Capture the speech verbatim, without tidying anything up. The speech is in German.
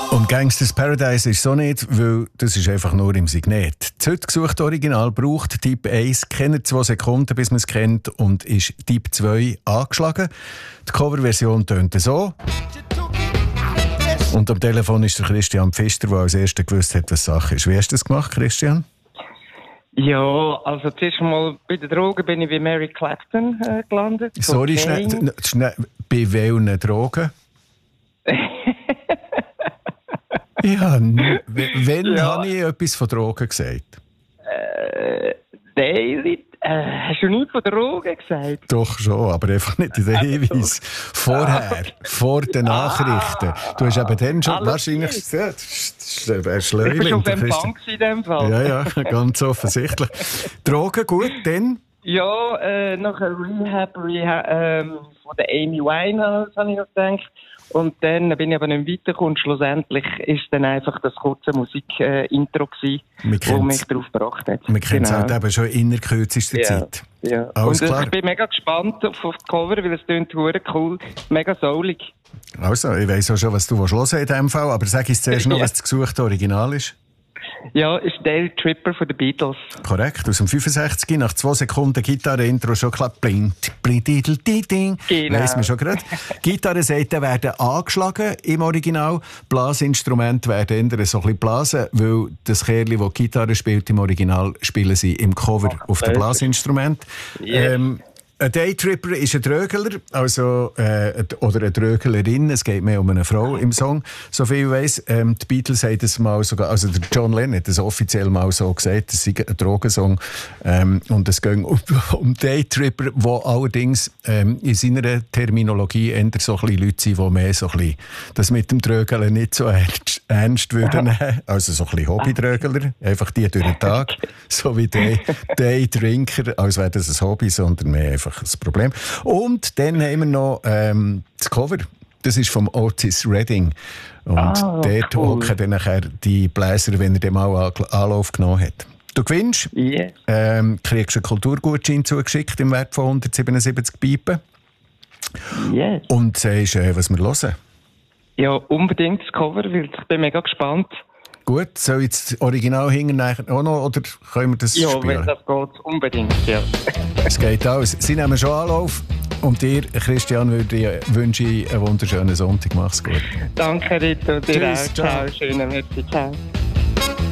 Und Gangsters Paradise ist so nicht, weil das ist einfach nur im Signet. Das heute gesuchte Original braucht Typ eins, kennt zwei Sekunden, bis man es kennt, und ist Typ zwei angeschlagen. Die Coverversion tönt so. Und am Telefon ist der Christian Pfister, der als Erster gewusst hat, was Sache ist. Wie hast du das gemacht, Christian? Ja, also zuerst mal bei den Drogen bin ich bei Mary Clapton äh, gelandet. Sorry, schnell, schnell, bei welchen Drogen? Ja, n- wenn Ja. habe ich etwas von Drogen gesagt? Äh, Daily, äh, hast du nicht von Drogen gesagt? Doch schon, aber einfach nicht in den Hinweis. Vorher, vor den Nachrichten. Du hast eben dann schon Alles wahrscheinlich gut. gesagt, das ist ein Ich war schon Schleulin. auf Empfang in dem Fall. Ja, ja, ganz offensichtlich. Drogen, gut, dann? Ja, äh, nachher Rehab, Rehab ähm, von der Amy Winehouse, habe ich noch gedacht. Und dann bin ich aber nicht weitergekommen. Schlussendlich ist dann einfach das kurze Musik-Intro gewesen, Wir das kennen's. mich darauf gebracht hat. Wir kennen es Genau. halt eben schon in der kürzesten Ja, Zeit. ja. Alles Und äh, klar. ich bin mega gespannt auf, auf das Cover, weil es klingt hure cool, mega soulig. Also, ich weiss auch schon, was du hören willst in diesem Fall, aber sag uns zuerst noch, Ja. was das gesuchte Original ist. Ja, ist Daily Tripper von den Beatles. Korrekt, aus dem fünfundsechzig, nach zwei Sekunden Gitarre-Intro schon klappt. Bling, bling, didel, diding. Genau. Weiss man schon gerade. Gitarrenseiten werden angeschlagen im Original. Blasinstrumente werden eher so ein bisschen blasen, weil das Kerli, das Gitarre spielt im Original, spielen sie im Cover auf dem Blasinstrument. Yes. Ähm, Ein Daytripper ist ein Drögler, also, äh, oder eine Dröglerin. Es geht mehr um eine Frau im Song. So viel ich weiss, ähm, die Beatles haben das mal sogar, also der John Lennon hat das offiziell mal so gesagt, es sei ein Drogensong. Ähm, und es ging um, um Daytripper, die allerdings ähm, in seiner Terminologie eher so ein bisschen Leute sind, die mehr so ein bisschen das mit dem Drögeln nicht so ernst, ernst würden nehmen. Also so ein bisschen Hobbydrögler, einfach die durch den Tag. So wie Day, Daydrinker, als wäre das ein Hobby, sondern mehr einfach das Problem. Und dann haben wir noch ähm, das Cover. Das ist vom Otis Redding. Und Ah, dort cool. hocken dann nachher die Bläser, wenn er den mal Anl- Anlauf genommen hat. Du gewinnst, Yes. ähm, kriegst einen Kulturgutschein zugeschickt im Wert von hundertsiebenundsiebzig Pipen Yes. und sagst, äh, was wir hören. Ja, unbedingt das Cover, weil ich bin mega gespannt. Gut, soll jetzt das Original hinterher auch noch, oder können wir das Ja, spielen? wenn das geht, unbedingt, ja. Es geht aus. Sie nehmen schon Anlauf. Und dir, Christian, würde ich, wünsche ich einen wunderschönen Sonntag. Mach's gut. Danke, Rito, dir Tschüss, auch. ciao. Ciao, schönen Merci, ciao.